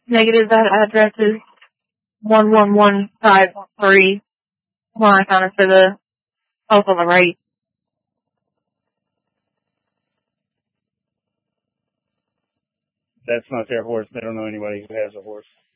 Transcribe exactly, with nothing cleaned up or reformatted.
Negative, that address is one one one five three. Well, I found it for the house on the right. That's not their horse. They don't know anybody who has a horse.